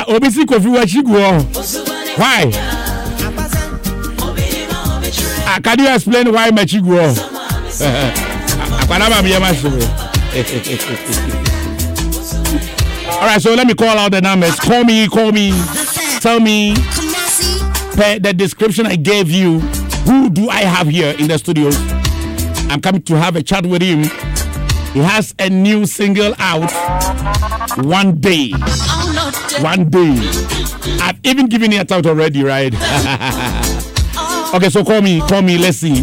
Obisi Kofi Wachiguo. Why? Can you explain why Machiguo? All right, so let me call out the numbers. Call me. Tell me the description I gave you. Who do I have here in the studios? I'm coming to have a chat with him. He has a new single out. One day. I've even given it out already, right? Okay, so call me. Let's see.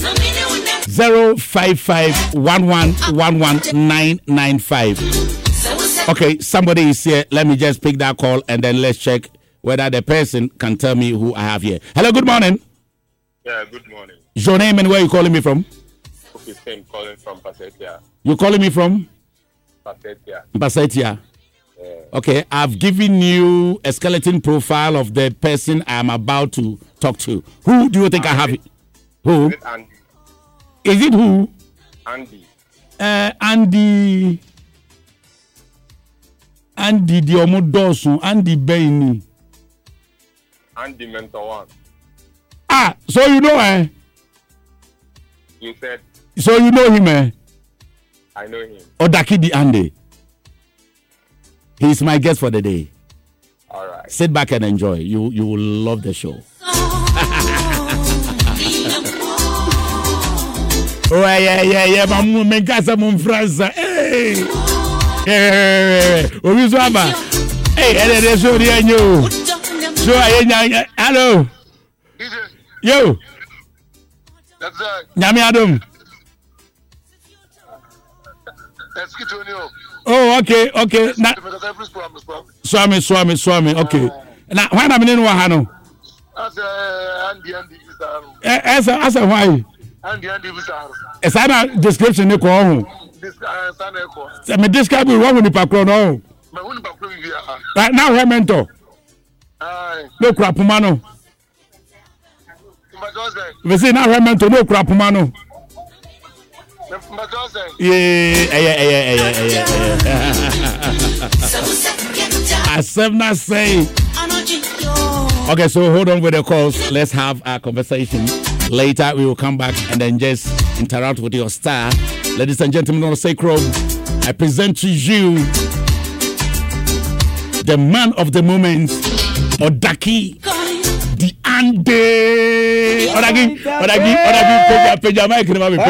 05511119995. Okay, somebody is here. Let me just pick that call and then let's check whether the person can tell me who I have here. Hello, good morning. Yeah, good morning. Your name and where you calling me from? Okay, I'm calling from Pasetia. You calling me from? Pasetia. Yeah. Okay, I've given you a skeleton profile of the person I'm about to talk to. Who do you think I have? Who? Is it Andy? Is it who? Andy. Andy Diomodosu, Andy Baini. Andy Mentor One. Ah, so you know You said. So you know him I know him. Odakidi Andy. He's my guest for the day. All right. Sit back and enjoy. You will love the show. Oh yeah. Mamu menkasa mum France. Hey. Obizuaba. Hey, ele show di anyo. So ayenya. Hello. Yo. That's right. Nyame Adam. Let's get to you. Oh, okay. Na Swami. Okay. Na when am in wa no? Andy Bisaro. Asa why? Andy Bisaro. Esa na description ne ko ho. This sana ko. Se me describe wrong with the pakro no. Me woni pakro bi bia. Right now we mentor. No krapuma no. We say now we mentor no krapuma no. Yeah. Assemna say. Okay, so hold on with the calls. Let's have our conversation. Later, we will come back and then just interact with your star. Ladies and gentlemen, on the sacred, I present to you the man of the moment, Odaki the Ande. Odaki, Pejama.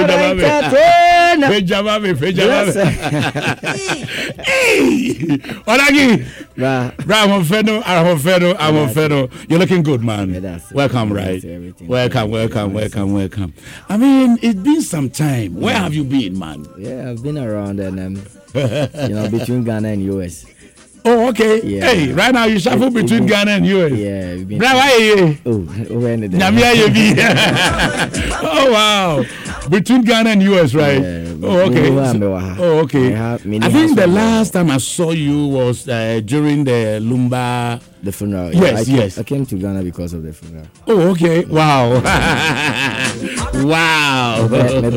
Hey, Odaki. I'm on Feno. You're looking good, man. Welcome, right? Welcome. I mean, it's been some time. Where have you been, man? Yeah, I've been around and between Ghana and US. Oh, okay. Yeah. Hey, right now you shuffle between Ghana and US. Yeah, we've been. Oh, wow. Between Ghana and US, right? Yeah, okay. I think the last time I saw you was during the Lumba. The funeral. Yes. I came to Ghana because of the funeral. Oh, okay. Wow. Wow.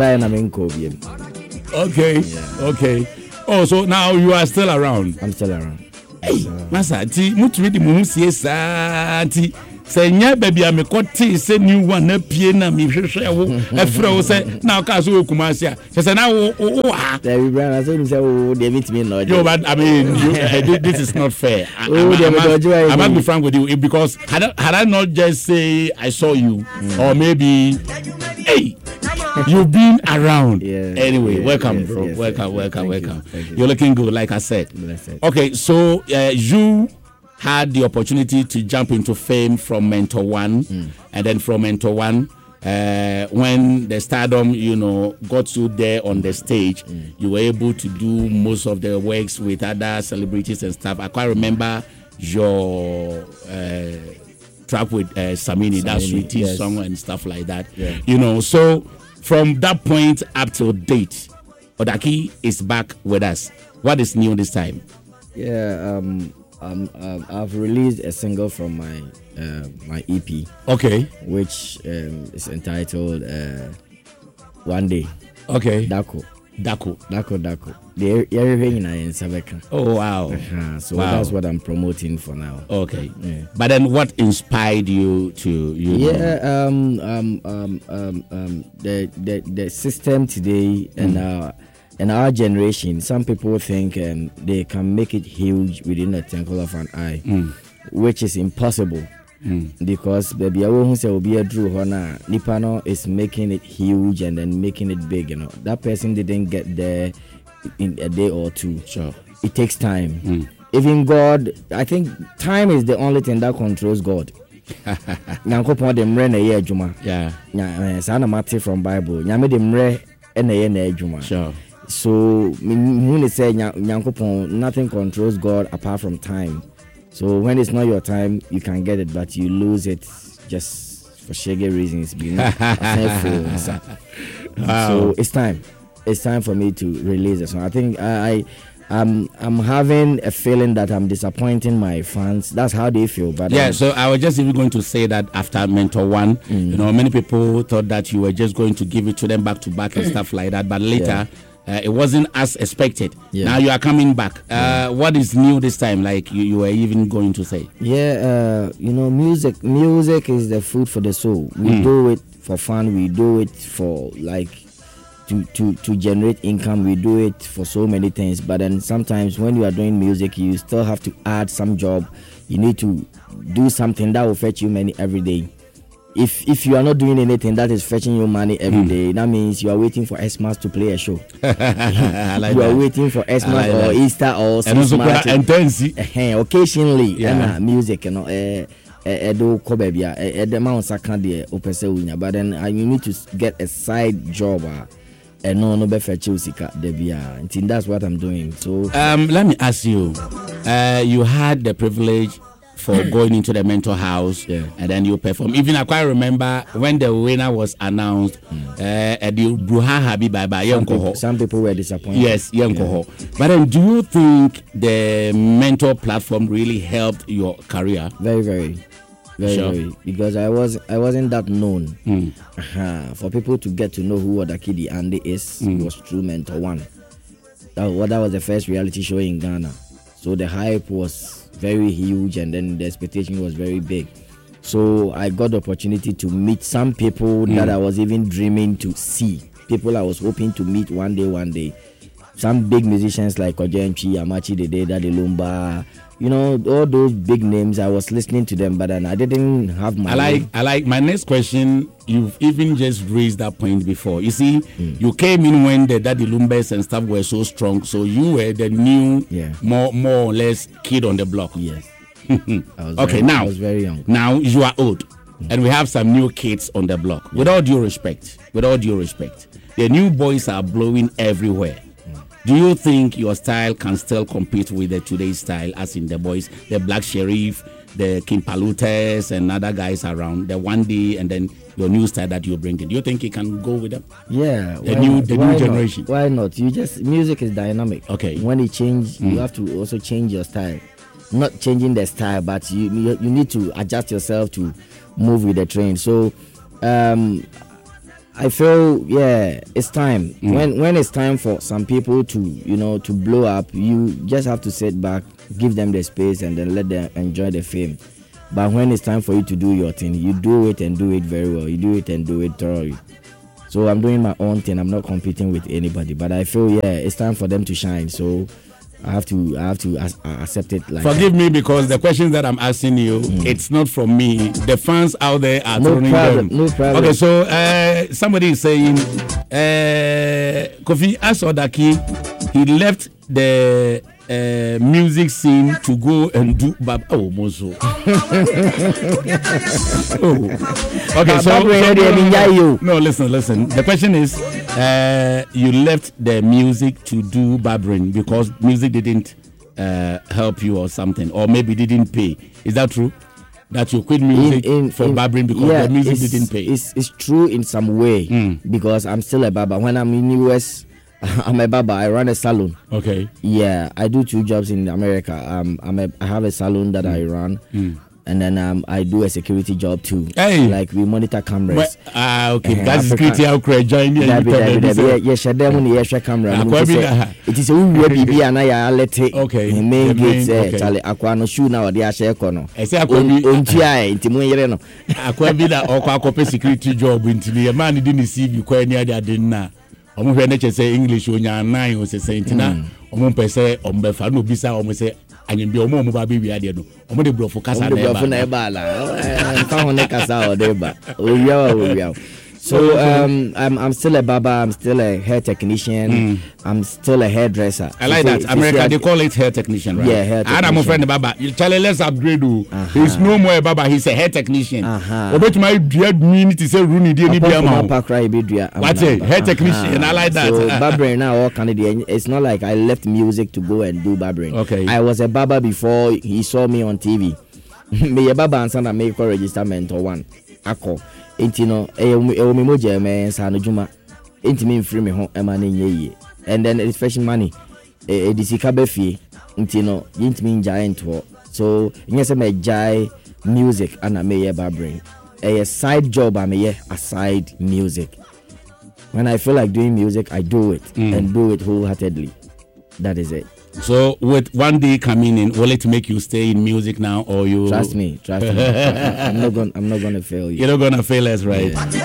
Okay. Oh, so now you are still around? I'm still around. Hey, Masa, mutu di mu sie sa ti. Se nya baby am ko ti se new one na pie na mi hwehwe wo afra wo se na ka so Kumasi a. Se na wo ha. There brand I say oh they meet me no. Yo, but I mean this is not fair. I must be frank with you because had I not just say I saw you or maybe hey you've been around. Yeah, anyway, welcome, bro. Yes, welcome. Thank you. You're looking good, like I said. Okay, so you had the opportunity to jump into fame from Mentor One, and then from Mentor One, when the stardom, got you there on the stage, you were able to do most of the works with other celebrities and stuff. I quite remember your track with Samini, that sweetie song and stuff like that. Yeah. So from that point up till date, Odaki is back with us. What is new this time? Yeah, I've released a single from my EP. Okay. Which is entitled One Day. Okay. Dako. Dako. Everything in Sabeka. Oh wow. So that's what I'm promoting for now. Okay. Yeah. But then, what inspired you to the system today and our generation. Some people think they can make it huge within a twinkle of an eye, which is impossible. Because baby, I won't say be a Drew Hona Nipano is making it huge and then making it big. That person didn't get there in a day or two. Sure, it takes time. Even God, I think time is the only thing that controls God. Nyankopon dem re na ye adwuma. Yeah. Sana mate from Bible. Nyame dem re na ye na adwuma. Sure. So when they say Nyankopon, nothing controls God apart from time. So when it's not your time, you can get it, but you lose it just for shaggy reasons. So it's time. It's time for me to release it. So I think I'm having a feeling that I'm disappointing my fans. That's how they feel. But so I was just even going to say that after Mentor 1, many people thought that you were just going to give it to them back to back and stuff like that. But later, it wasn't as expected. Now you are coming back. What is new this time? Like you were even going to say? Music is the food for the soul. We do it for fun. We do it for to generate income. We do it for so many things. But then sometimes when you are doing music, you still have to add some job. You need to do something that will fetch you money every day. If you are not doing anything that is fetching you money every day, that means you are waiting for Xmas to play a show. You are waiting for Xmas or Easter or Christmas. Occasionally, music, but then you need to get a side job. And no fetch you that's what I'm doing. So let me ask you, you had the privilege for going into the mental house, and then you perform. Even I quite remember when the winner was announced, some people were disappointed. Yes, But then, do you think the mentor platform really helped your career? Very, very, very, because I wasn't that known. For people to get to know who Odakidi Andy is was through Mentor 1. That was the first reality show in Ghana. So the hype was very huge, and then the expectation was very big. So I got the opportunity to meet some people that I was even dreaming to see. People I was hoping to meet one day. Some big musicians like Ojenchi, Amachi Dede, Daddy Lumba, all those big names. I was listening to them, but then I didn't have my. I like my next question. You've even just raised that point before. You see, you came in when the Daddy Lumbas and stuff were so strong, so you were the new, more or less kid on the block. Yes. I was very young. Now you are old, and we have some new kids on the block. With all due respect, the new boys are blowing everywhere. Do you think your style can still compete with the today's style, as in the boys, the Black Sheriff, the King Palutes, and other guys around, the 1D, and then your new style that you're bringing? Do you think you can go with them? Yeah. The new generation. Why not? Music is dynamic. Okay. When it changes, you have to also change your style. Not changing the style, but you need to adjust yourself to move with the trend. So, I feel it's time. When it's time for some people to blow up, you just have to sit back, give them the space, and then let them enjoy the fame. But when it's time for you to do your thing, you do it and do it very well. You do it and do it thoroughly. So I'm doing my own thing. I'm not competing with anybody. But I feel it's time for them to shine. So I have to accept it. Forgive me, because the questions that I'm asking you, it's not from me. The fans out there are throwing them. No problem. Okay, so somebody is saying, Kofi Asodaki, he left the music scene to go and do Mozo. Okay, no, listen. The question is, you left the music to do barbering because music didn't help you or something, or maybe didn't pay. Is that true? That you quit music for barbering because the music didn't pay? It's true in some way, because I'm still a barber. When I'm in US, I'm a barber. I run a salon. Okay. Yeah, I do 2 jobs in America. I have a salon that I run. And then I do a security job too. Hey. Like we monitor cameras. Okay. That's security out there joining. Yes, them camera. It is a baby and I let it. Okay. Main gate Charlie Aquano shoe now the Ashe Kono. I say Untia Intimo. Aquabida or Quacope security job into the man didn't receive you quite near that dinner. Almost when they say English when you're 9 was a saintina. Almost per se on Befano Bisa almost say. And you be a more baby we are there. Omo de bro for casa neba la. Found ne casa or deba. We So I'm still a barber, I'm still a hair technician, I'm still a hairdresser. I like that. America they call it hair technician, right? Yeah, hair technician. I'm a friend of barber. You tell let's upgrade. He's no more a barber, he's a hair technician. But my beard mean to say Rooney didn't be a man. What's it? Hair technician. I like that. So barbering now all Canadian. It's not like I left music to go and do barbering. Okay. I was a barber before he saw me on TV. Me a barber and son I make a register mentor one. Ako. Intino me moja me sano juma inti me free me ho emane nyeye and then it's fetching money disika befie intino inti me giant ho so nyese me jai music and me ye barbering a side job I me aside music. When I feel like doing music I do it and do it wholeheartedly. That is it. So with one day coming in, will it make you stay in music now or you trust me I'm not gonna fail you. You're not gonna fail us, right? Yeah.